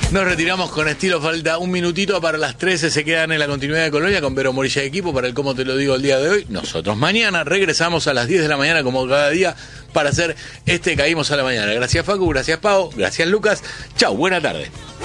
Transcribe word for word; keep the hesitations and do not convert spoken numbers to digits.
Nos retiramos con estilo, falta un minutito para las trece, se quedan en la continuidad de Colonia con Vero Morilla de equipo para el Cómo Te Lo Digo el día de hoy. Nosotros mañana regresamos a las diez de la mañana como cada día para hacer este Caímos a la Mañana. Gracias Facu, gracias Pau, gracias Lucas. Chau, buena tarde.